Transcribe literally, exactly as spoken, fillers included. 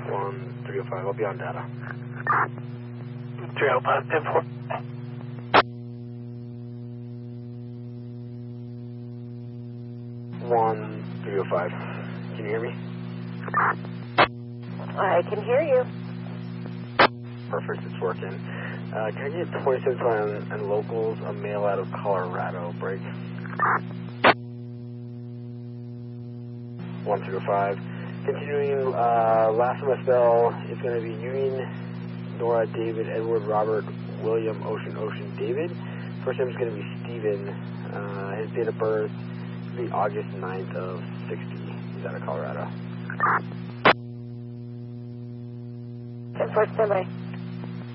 one three oh five, I'll be on data. three oh five, ten four. one three oh five, can you hear me? I can hear you. Perfect, it's working. Uh, can I get twenty-seven and, and locals, a male out of Colorado, break? one three oh five. Continuing, uh, last M S L is going to be Union, Nora, David, Edward, Robert, William, Ocean, Ocean, David. First name is going to be Steven. Uh, his date of birth will be August ninth of sixty. He's out of Colorado. ten four, standby.